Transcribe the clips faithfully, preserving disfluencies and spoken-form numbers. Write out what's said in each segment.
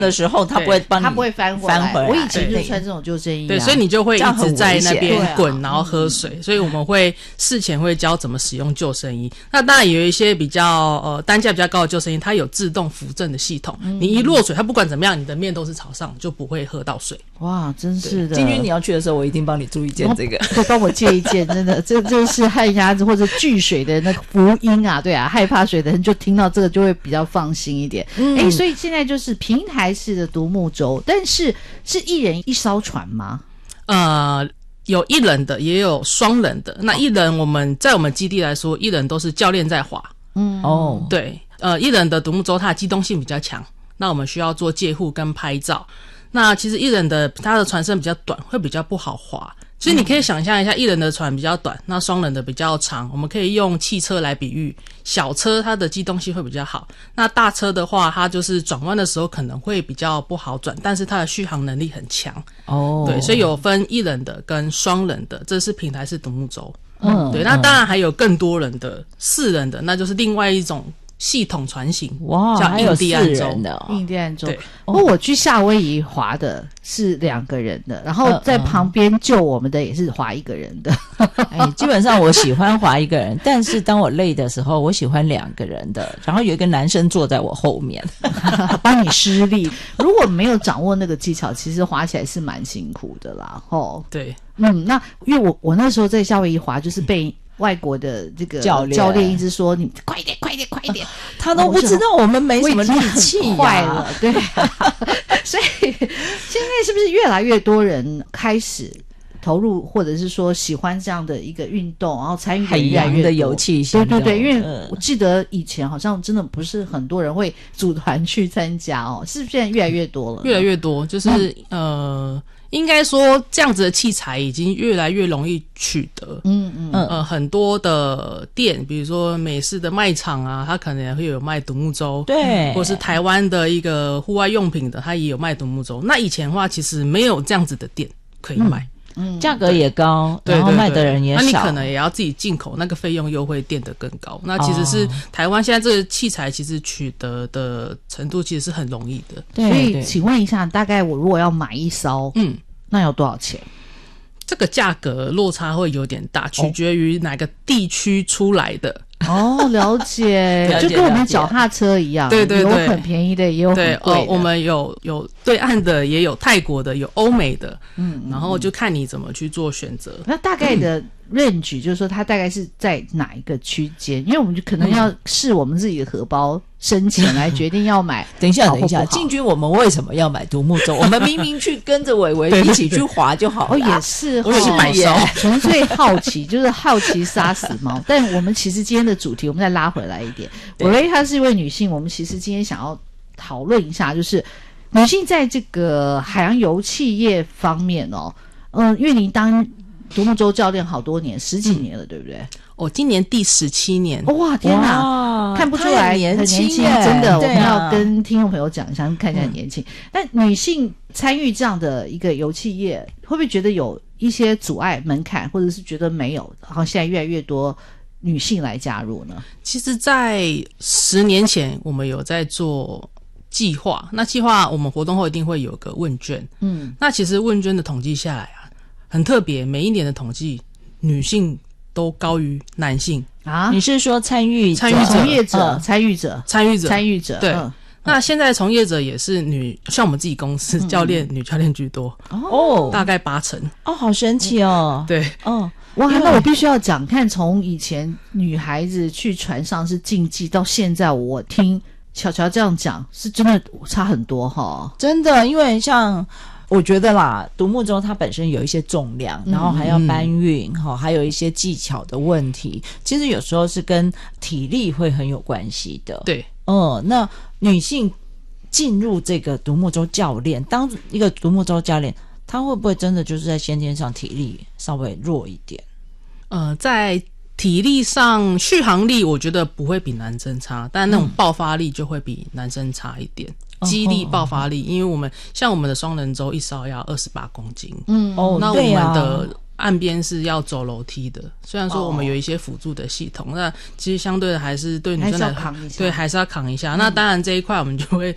的时候，他不会帮你， 他不会翻回来。 翻回来我以前就穿这种救生衣、啊， 对，所以你就会一直在那边滚， 啊、 然后喝水、嗯。所以我们会事前会教怎么使用救生衣。那当然有一些比较呃单价比较高的救生衣，它有自动扶正的系统、嗯，你一落水，它不管怎么样，你的面都是朝上，就不会喝到水。 哇，真是的！ 金君，你要去的时候，我一定帮你租一件这个， 对，帮我借一件，真的，这就是旱鸭子或者惧水的那个福音啊，对啊，害怕水的人就听到这个就会比较放心一点。嗯，哎，所以现在就是平台式的独木舟，但是是一人一艘船吗？ 呃，有一人的，也有双人的。那一人我们在我们基地来说，一人都是教练在划。 嗯， 哦， 对，呃，一人的独木舟它的机动性比较强，那我们需要做借护跟拍照。那其实一人的它的船身比较短，会比较不好划。所以你可以想象一下，一人的船比较短，那双人的比较长。我们可以用汽车来比喻，小车它的机动性会比较好，那大车的话，它就是转弯的时候可能会比较不好转，但是它的续航能力很强。 哦， 对，所以有分一人的跟双人的，这是平台式独木舟。 嗯， 对，那当然还有更多人的，四人的，那就是另外一种系统船型， 哇， 叫印第安舟的、哦、 印第安舟。 对， 不过我去夏威夷划的是两个人的，然后在旁边救我们的也是划一个人的。 哎，基本上我喜欢划一个人，但是当我累的时候，我喜欢两个人的，然后有一个男生坐在我后面， 帮你施力。如果没有掌握那个技巧，其实划起来是蛮辛苦的啦。哦， 对， 嗯，那因为我我那时候在夏威夷划，就是被外国的这个教练教练一直说你快一点快一点快一点， 他都不知道我们没什么力气、啊、 坏了，对、啊，所以现在是不是越来越多人开始投入，或者是说喜欢这样的一个运动，然后参与的越来越多， 海洋的游戏性， 对对对，因为我记得以前好像真的不是很多人会组团去参加哦，是不是现在越来越多了？ 越来越多，就是、嗯、呃。应该说这样子的器材已经越来越容易取得。 嗯嗯呃，很多的店，比如说美式的卖场啊，它可能也会有卖独木舟， 对， 或是台湾的一个户外用品的，它也有卖独木舟。那以前的话，其实没有这样子的店可以买。 嗯嗯，价格也高， 对然后卖的人也少， 那你可能也要自己进口，那个费用又会变得更高。那其实是、哦、台湾现在这个器材其实取得的程度其实是很容易的。 对，所以请问一下，大概我如果要买一艘，嗯，那要多少钱？ 这个价格落差会有点大，取决于哪个地区出来的。 哦，了解， 了解就跟我们脚踏车一样， 对对对， 有很便宜的，也有很贵的。 对，哦，我们有有对岸的，也有泰国的，有欧美的，嗯，然后就看你怎么去做选择。 那大概的 range、嗯、就是说，它大概是在哪一个区间？因为我们就可能要视我们自己的荷包深浅来决定要买。 等一下，等一下，进军我们为什么要买独木舟？我们明明去跟着伟伟一起去划就好了。 哦，也是， 我也是买烧， 纯粹好奇，就是好奇杀死猫。但我们其实今天的主题，我们再拉回来一点。伟伟她是一位女性，我们其实今天想要讨论一下，就是女性在这个海洋油气业方面哦，嗯，因为你当独木舟教练好多年，十几年了，嗯、对不对？ 我、哦、今年第十七年。 哇，天哪，看不出来很年轻，真的、啊，我们要跟听众朋友讲一下，看起来很年轻。但、嗯、女性参与这样的一个油气业，会不会觉得有一些阻碍门槛，或者是觉得没有？好像现在越来越多女性来加入呢？ 其实，在十年前，我们有在做计划。那计划我们活动后一定会有个问卷，嗯，那其实问卷的统计下来啊，很特别，每一年的统计，女性都高于男性啊！ 你是说参与参与者、 从业者、 嗯、 参与者、 参与者、 参与者？ 对。 嗯、 那现在从业者也是女，像我们自己公司、嗯、教练女教练居多哦，大概八成哦，好神奇哦！ 对， 哦， 哇，那我必须要讲，看从以前女孩子去船上是禁忌，到现在我听巧巧这样讲，是真的差很多哈， 真的，因为像。我觉得啦，独木舟它本身有一些重量，然后还要搬运、嗯、还有一些技巧的问题，其实有时候是跟体力会很有关系的。 对， 嗯，那女性进入这个独木舟教练，当一个独木舟教练，她会不会真的就是在先天上体力稍微弱一点？ 呃，在体力上续航力我觉得不会比男生差，但那种爆发力就会比男生差一点。嗯，肌力爆发力，因为我们像我们的双人舟一艘要二十八公斤，嗯，哦，那我们的岸边是要走楼梯的。虽然说我们有一些辅助的系统，哦、那其实相对的还是对女生来说，对， 还是要扛一下。嗯、那当然这一块我们就会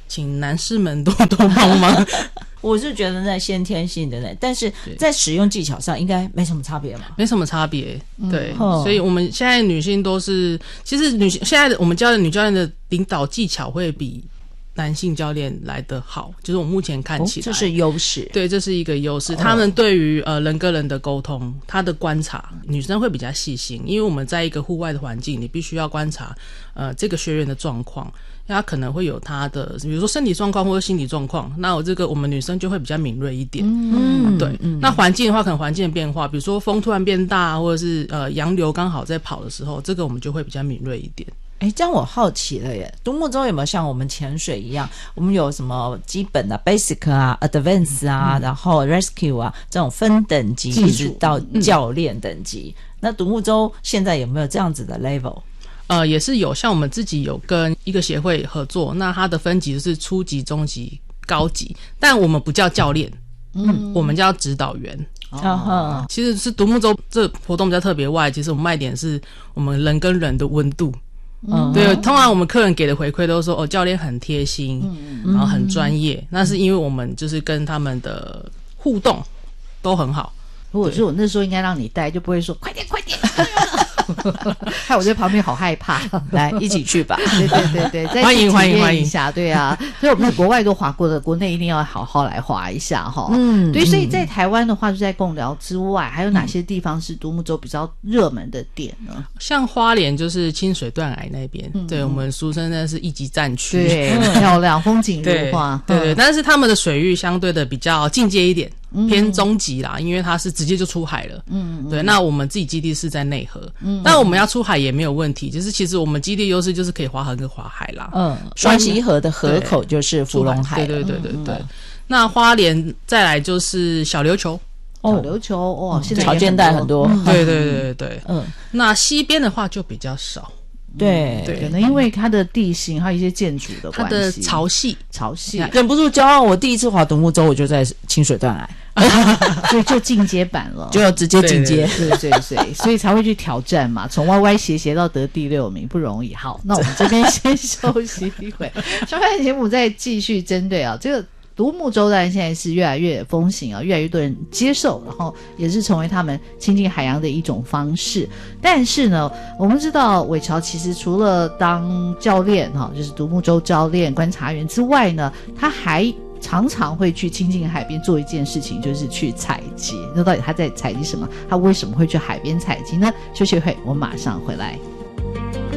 请男士们多多帮忙。 我是觉得那先天性的呢，但是在使用技巧上应该没什么差别嘛。 没什么差别，对、 嗯， 所以我们现在女性都是，其实女性现在的我们教练女教练的领导技巧会比男性教练来得好，就是我目前看起来、 哦、这是优势。 对，这是一个优势。他们对于呃人跟人的沟通，他的观察，女生会比较细心，因为我们在一个户外的环境，你必须要观察呃这个学员的状况，他可能会有他的比如说身体状况或者心理状况，那我这个我们女生就会比较敏锐一点。嗯，对。嗯、那环境的话，可能环境的变化，比如说风突然变大，或者是呃洋流刚好在跑的时候，这个我们就会比较敏锐一点。 哎，这样我好奇了耶，独木舟有没有像我们潜水一样，我们有什么基本啊 basic 啊 advance 啊、嗯、然后 rescue 啊这种分等级一直到教练等级、嗯、那独木舟现在有没有这样子的 level？ 呃，也是有，像我们自己有跟一个协会合作，那它的分级是初级、中级、高级，但我们不叫教练，嗯，我们叫指导员。哦，其实是独木舟这活动比较特别外，其实我们卖点是我们人跟人的温度。嗯，对，通常我们客人给的回馈都说哦，教练很贴心，嗯、然后很专业、嗯，那是因为我们就是跟他们的互动都很好。 如果是我那时候应该让你带，就不会说快点快点，害我在旁边好害怕。 来，一起去吧。 对对对对，再欢迎欢迎欢迎一下，对啊。所以我们在国外都滑过的，国内一定要好好来滑一下哈。嗯，对，所以在台湾的话，就在贡寮之外，还有哪些地方是独木舟比较热门的点呢？ 像花莲就是清水断崖那边，嗯、对我们俗称那是一级战区， 对，很漂亮，风景如画。 对 对, 对、嗯，但是他们的水域相对的比较进阶一点。偏中级啦，因为它是直接就出海了。嗯，对。那我们自己基地是在内河，嗯，但我们要出海也没有问题。就是其实我们基地优势就是可以划河跟划海啦。嗯， 双溪河的河口就是福隆海。 对对对对对。嗯、那花莲再来就是小琉球。 小琉球哇，现在潮间带很多。 嗯、对对对对对。嗯，那西边的话就比较少。 对， 对，可能因为它的地形还有一些建筑的关系， 它的潮汐， 潮汐忍不住骄傲。我第一次划独木舟，我就在清水断崖， 所以就进阶版了， 就要直接进阶， 对对对，对，所以才会去挑战嘛，从歪歪斜斜到得第六名不容易。好，那我们这边先休息一会，下半节目再继续针对啊这个。独木舟当然现在是越来越风行啊，越来越多人接受，然后也是成为他们亲近海洋的一种方式。但是呢，我们知道伟潮其实除了当教练哈，就是独木舟教练、观察员之外呢，他还常常会去亲近海边做一件事情，就是去采集。那到底他在采集什么？他为什么会去海边采集呢？休息会，我马上回来。